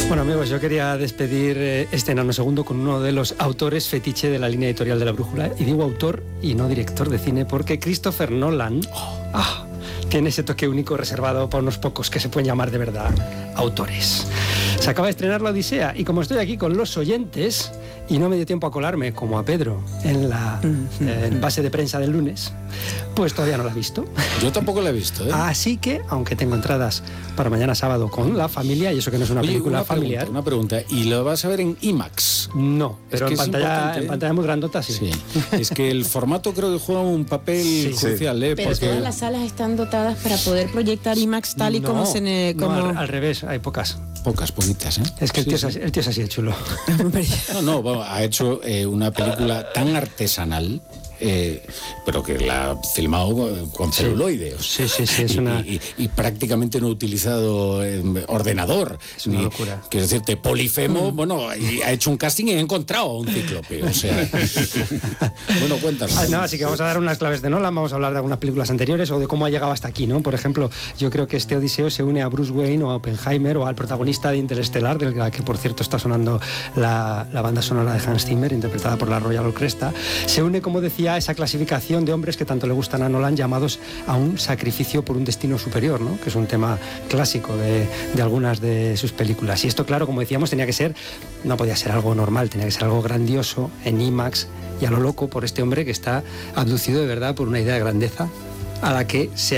Bueno, amigos, yo quería despedir este nanosegundo con uno de los autores fetiche de la línea editorial de La Brújula. Y digo autor y no director de cine porque Christopher Nolan tiene ese toque único reservado para unos pocos que se pueden llamar de verdad autores. Se acaba de estrenar La Odisea y como estoy aquí con los oyentes y no me dio tiempo a colarme, como a Pedro, en la base de prensa del lunes, pues todavía no la he visto. Yo tampoco la he visto, ¿eh? Así que, aunque tengo entradas para mañana sábado con la familia, y eso que no es una película familiar... Una pregunta, ¿y lo vas a ver en IMAX? No, pero es en pantalla muy grandota sí. Es que el formato creo que juega un papel crucial, ¿eh? Pero todas las salas están dotadas para poder proyectar IMAX tal y como se... al revés, hay pocas. Poquitas, ¿eh? Es que el tío es así de chulo. No, ha hecho una película tan artesanal, pero que la ha filmado con celuloide. Sí, es una... Y prácticamente no ha utilizado ordenador. Es una locura. Quiero decirte, Polifemo, y ha hecho un casting y ha encontrado a un cíclope, o sea... Bueno, cuéntanos. Así que vamos a dar unas claves de Nolan, vamos a hablar de algunas películas anteriores o de cómo ha llegado hasta aquí, ¿no? Por ejemplo, yo creo que este Odiseo se une a Bruce Wayne o a Oppenheimer o al protagonista de Interestelar, del que por cierto está sonando la banda sonora de Hans Zimmer, interpretada por la Royal Orchestra. Se une, como decía, a esa clasificación de hombres que tanto le gustan a Nolan, llamados a un sacrificio por un destino superior, ¿no? Que es un tema clásico de algunas de sus películas. Y esto, claro, como decíamos, no podía ser algo normal, tenía que ser algo grandioso en IMAX y a lo loco por este hombre que está abducido de verdad por una idea de grandeza a la que se